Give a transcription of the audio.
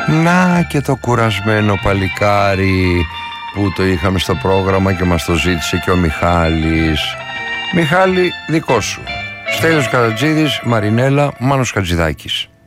Να και το κουρασμένο παλικάρι που το είχαμε στο πρόγραμμα και μας το ζήτησε και ο Μιχάλης. Μιχάλη, δικό σου. Στέλιος Καρατζίδης, Μαρινέλα, Μάνος Χατζηδάκης.